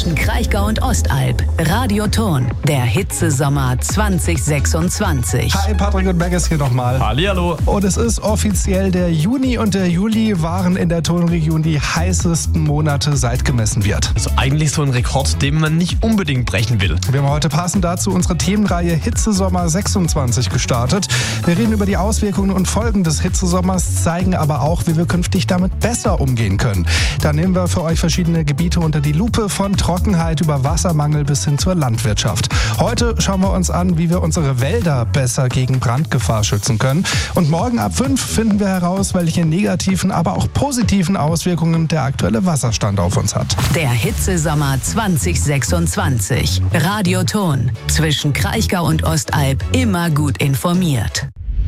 zwischen Kraichgau und Ostalb. Radioton, der Hitzesommer 2026. Hi, Patrick und Megas hier nochmal. Hallihallo. Und es ist offiziell, der Juni und der Juli waren in der Tonregion die heißesten Monate, seit gemessen wird. Also eigentlich so ein Rekord, den man nicht unbedingt brechen will. Wir haben heute passend dazu unsere Themenreihe Hitzesommer 26 gestartet. Wir reden über die Auswirkungen und Folgen des Hitzesommers, zeigen aber auch, wie wir künftig damit besser umgehen können. Da nehmen wir für euch verschiedene Gebiete unter die Lupe, von Trockenheit über Wassermangel bis hin zur Landwirtschaft. Heute schauen wir uns an, wie wir unsere Wälder besser gegen Brandgefahr schützen können. Und morgen ab 5 finden wir heraus, welche negativen, aber auch positiven Auswirkungen der aktuelle Wasserstand auf uns hat. Der Hitzesommer 2026. Radioton. Zwischen Kraichgau und Ostalb immer gut informiert.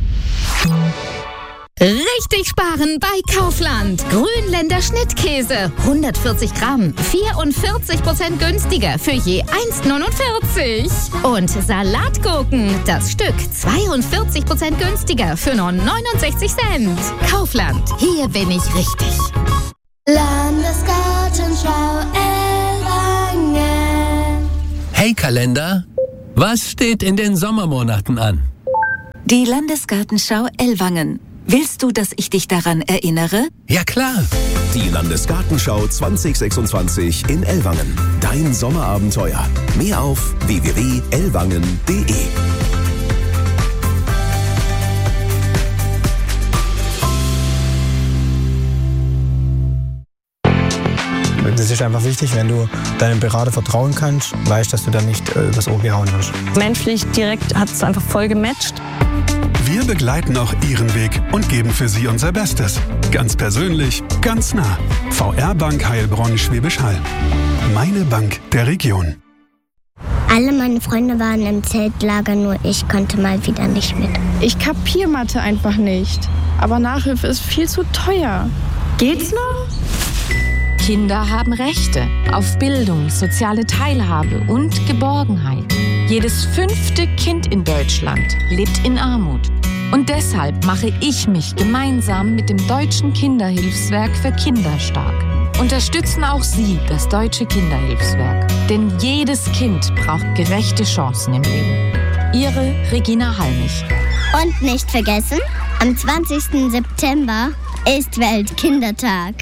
Richtig sparen bei Kaufland. Grünländer Schnittkäse. 140 Gramm. 44% günstiger für je 1,49. Und Salatgurken. Das Stück 42% günstiger für nur 69 Cent. Kaufland. Hier bin ich richtig. Landesgartenschau Ellwangen. Hey Kalender, was steht in den Sommermonaten an? Die Landesgartenschau Ellwangen. Willst du, dass ich dich daran erinnere? Ja klar. Die Landesgartenschau 2026 in Ellwangen. Dein Sommerabenteuer. Mehr auf www.ellwangen.de. Das ist einfach wichtig, wenn du deinem Berater vertrauen kannst, weißt, dass du dann nicht übers Ohr gehauen wirst. Menschlich direkt hat es einfach voll gematcht. Wir begleiten auch Ihren Weg und geben für Sie unser Bestes. Ganz persönlich, ganz nah. VR Bank Heilbronn Schwäbisch Hall. Meine Bank der Region. Alle meine Freunde waren im Zeltlager, nur ich konnte mal wieder nicht mit. Ich kapiere Mathe einfach nicht. Aber Nachhilfe ist viel zu teuer. Geht's noch? Kinder haben Rechte auf Bildung, soziale Teilhabe und Geborgenheit. Jedes 5. Kind in Deutschland lebt in Armut. Und deshalb mache ich mich gemeinsam mit dem Deutschen Kinderhilfswerk für Kinder stark. Unterstützen auch Sie das Deutsche Kinderhilfswerk. Denn jedes Kind braucht gerechte Chancen im Leben. Ihre Regina Halmich. Und nicht vergessen, am 20. September ist Weltkindertag.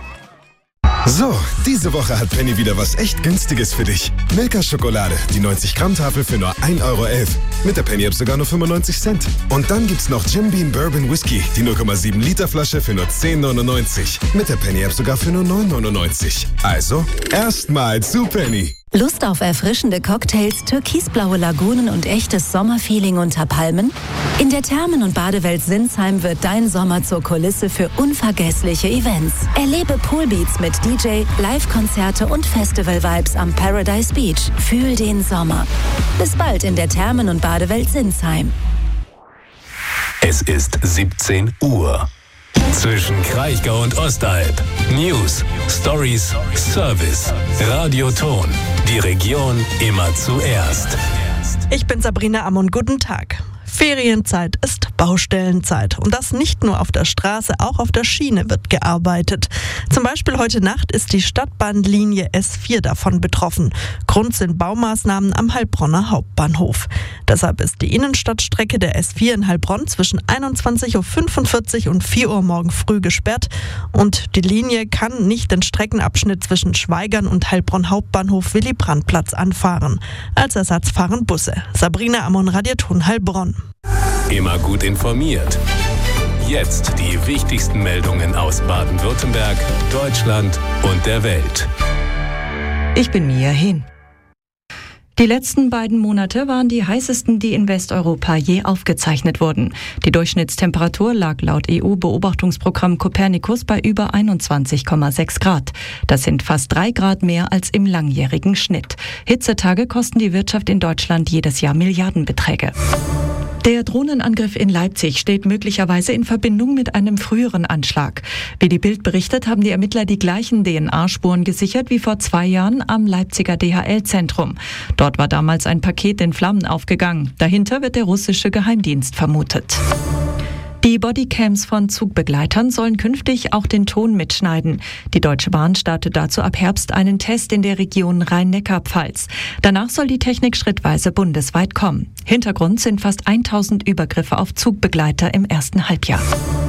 So, diese Woche hat Penny wieder was echt Günstiges für dich. Milka-Schokolade, die 90-Gramm-Tafel für nur 1,11 €. Mit der Penny-App sogar nur 95 Cent. Und dann gibt's noch Jim Beam Bourbon Whisky, die 0,7 Liter Flasche für nur 10,99. Mit der Penny-App sogar für nur 9,99. Also, erstmal zu Penny. Lust auf erfrischende Cocktails, türkisblaue Lagunen und echtes Sommerfeeling unter Palmen? In der Thermen- und Badewelt Sinsheim wird dein Sommer zur Kulisse für unvergessliche Events. Erlebe Poolbeats mit DJ, Live-Konzerte und Festival-Vibes am Paradise Beach. Fühl den Sommer. Bis bald in der Thermen- und Badewelt Sinsheim. Es ist 17 Uhr. Zwischen Kraichgau und Ostalb. News, Stories, Service. Radioton. Die Region immer zuerst. Ich bin Sabrina Ammon. Guten Tag. Ferienzeit ist Baustellenzeit. Und das nicht nur auf der Straße, auch auf der Schiene wird gearbeitet. Zum Beispiel heute Nacht ist die Stadtbahnlinie S4 davon betroffen. Grund sind Baumaßnahmen am Heilbronner Hauptbahnhof. Deshalb ist die Innenstadtstrecke der S4 in Heilbronn zwischen 21:45 Uhr und 4 Uhr morgen früh gesperrt. Und die Linie kann nicht den Streckenabschnitt zwischen Schweigern und Heilbronn Hauptbahnhof Willy-Brandt-Platz anfahren. Als Ersatz fahren Busse. Sabrina Ammon, Radioton Heilbronn. Immer gut informiert. Jetzt die wichtigsten Meldungen aus Baden-Württemberg, Deutschland und der Welt. Ich bin Mia Hin. Die letzten beiden Monate waren die heißesten, die in Westeuropa je aufgezeichnet wurden. Die Durchschnittstemperatur lag laut EU-Beobachtungsprogramm Copernicus bei über 21,6 Grad. Das sind fast 3 Grad mehr als im langjährigen Schnitt. Hitzetage kosten die Wirtschaft in Deutschland jedes Jahr Milliardenbeträge. Der Drohnenangriff in Leipzig steht möglicherweise in Verbindung mit einem früheren Anschlag. Wie die Bild berichtet, haben die Ermittler die gleichen DNA-Spuren gesichert wie vor 2 Jahren am Leipziger DHL-Zentrum. Dort war damals ein Paket in Flammen aufgegangen. Dahinter wird der russische Geheimdienst vermutet. Die Bodycams von Zugbegleitern sollen künftig auch den Ton mitschneiden. Die Deutsche Bahn startet dazu ab Herbst einen Test in der Region Rhein-Neckar-Pfalz. Danach soll die Technik schrittweise bundesweit kommen. Hintergrund sind fast 1000 Übergriffe auf Zugbegleiter im ersten Halbjahr.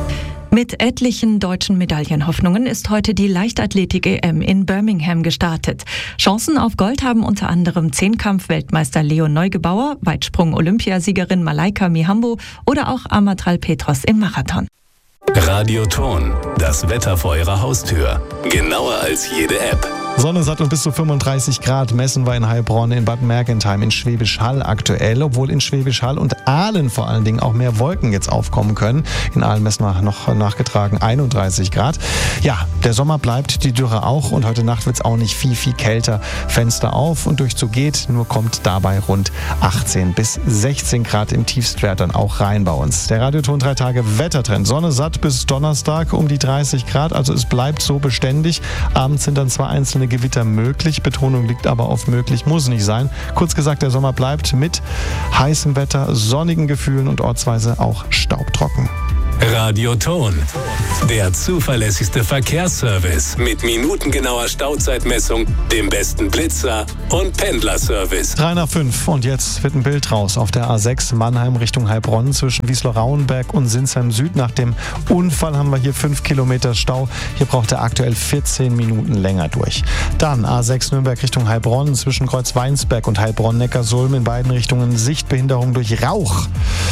Mit etlichen deutschen Medaillenhoffnungen ist heute die Leichtathletik-EM in Birmingham gestartet. Chancen auf Gold haben unter anderem Zehnkampf-Weltmeister Leon Neugebauer, Weitsprung-Olympiasiegerin Malaika Mihambo oder auch Amatral Petros im Marathon. Radioton, das Wetter vor Ihrer Haustür. Genauer als jede App. Sonne satt und bis zu 35 Grad messen wir in Heilbronn, in Bad Mergentheim, in Schwäbisch Hall aktuell, obwohl in Schwäbisch Hall und Aalen vor allen Dingen auch mehr Wolken jetzt aufkommen können. In Aalen messen wir noch nachgetragen 31 Grad. Ja, der Sommer bleibt, die Dürre auch und heute Nacht wird es auch nicht viel kälter. Fenster auf und Durchzug geht, nur kommt dabei rund 18 bis 16 Grad im Tiefstwert dann auch rein bei uns. Der Radioton 3 Tage Wettertrend. Sonne satt bis Donnerstag um die 30 Grad, also es bleibt so beständig. Abends sind dann zwar einzelne Gewitter möglich, Betonung liegt aber auf möglich, muss nicht sein. Kurz gesagt, der Sommer bleibt mit heißem Wetter, sonnigen Gefühlen und ortsweise auch staubtrocken. Radioton, der zuverlässigste Verkehrsservice mit minutengenauer Stauzeitmessung, dem besten Blitzer und Pendlerservice. 3 nach 5 und jetzt wird ein Bild raus auf der A6 Mannheim Richtung Heilbronn zwischen Wiesloch-Rauenberg und Sinsheim Süd. Nach dem Unfall haben wir hier 5 Kilometer Stau. Hier braucht er aktuell 14 Minuten länger durch. Dann A6 Nürnberg Richtung Heilbronn zwischen Kreuz-Weinsberg und Heilbronn-Neckarsulm in beiden Richtungen Sichtbehinderung durch Rauch.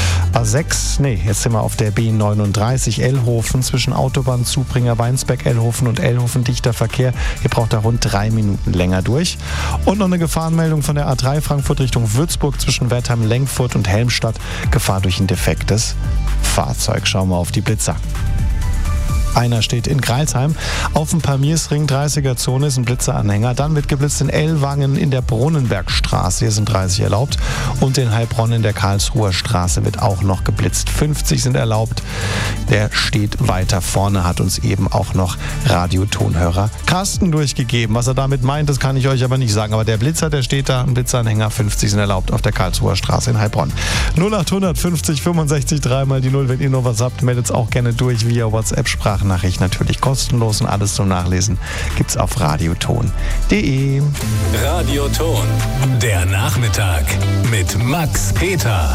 A6, jetzt sind wir auf der B39 Ellhofen zwischen Autobahn Zubringer Weinsberg, Ellhofen und Ellhofen dichter Verkehr. Hier braucht er rund 3 Minuten länger durch. Und noch eine Gefahrenmeldung von der A3 Frankfurt Richtung Würzburg zwischen Wertheim, Lenkfurt und Helmstadt. Gefahr durch ein defektes Fahrzeug. Schauen wir auf die Blitzer. Einer steht in Greilsheim. Auf dem Palmiersring 30er-Zone ist ein Blitzeranhänger. Dann wird geblitzt in Ellwangen in der Brunnenbergstraße. Hier sind 30 erlaubt. Und in Heilbronn in der Karlsruher Straße wird auch noch geblitzt. 50 sind erlaubt. Der steht weiter vorne, hat uns eben auch noch Radiotonhörer Carsten durchgegeben. Was er damit meint, das kann ich euch aber nicht sagen. Aber der Blitzer, der steht da, ein Blitzeranhänger, 50 sind erlaubt auf der Karlsruher Straße in Heilbronn. 0800 50 65 3 mal die 0. Wenn ihr noch was habt, meldet es auch gerne durch via WhatsApp-Sprache. Nachricht natürlich kostenlos und alles zum Nachlesen gibt's auf radioton.de. Radioton, der Nachmittag mit Max Peter.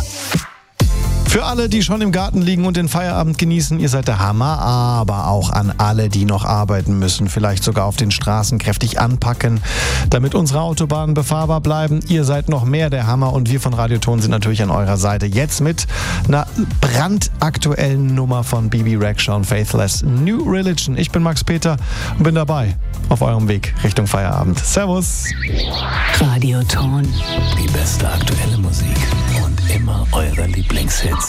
Für alle, die schon im Garten liegen und den Feierabend genießen, ihr seid der Hammer, aber auch an alle, die noch arbeiten müssen, vielleicht sogar auf den Straßen kräftig anpacken, damit unsere Autobahnen befahrbar bleiben. Ihr seid noch mehr der Hammer und wir von Radioton sind natürlich an eurer Seite. Jetzt mit einer brandaktuellen Nummer von Bibi Rexha und Faithless, New Religion. Ich bin Max Peter und bin dabei auf eurem Weg Richtung Feierabend. Servus! Radioton. Die beste aktuelle Musik und immer eure Lieblingshits.